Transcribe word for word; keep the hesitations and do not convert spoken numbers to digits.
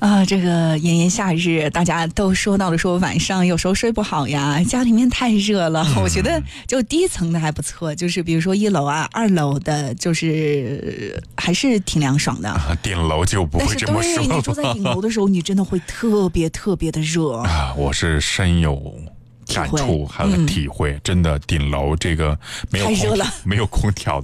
啊，这个炎炎夏日，大家都说到了说晚上有时候睡不好呀，家里面太热了。嗯、我觉得就低层的还不错，就是比如说一楼啊、二楼的，就是还是挺凉爽的。 啊、顶楼就不会这么说了。 对，你住在顶楼的时候，你真的会特别特别的热啊！我是深有感触，还有体会，嗯、真的顶楼这个没有空没有空调的。